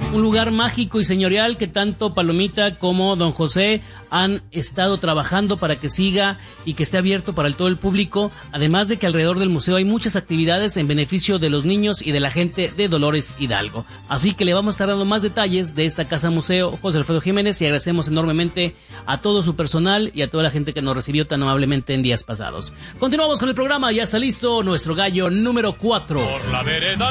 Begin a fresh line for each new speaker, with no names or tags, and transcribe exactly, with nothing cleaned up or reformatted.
Un lugar mágico y señorial que tanto Palomita como Don José han estado trabajando para que siga y que esté abierto para el todo el público, además de que alrededor del museo hay muchas actividades en beneficio de los niños y de la gente de Dolores Hidalgo. Así que le vamos a estar dando más detalles de esta casa museo José Alfredo Jiménez y agradecemos enormemente a todo su personal y a toda la gente que nos recibió tan amablemente en días pasados. Continuamos con el programa, ya está listo nuestro gallo número cuatro.
Por la vereda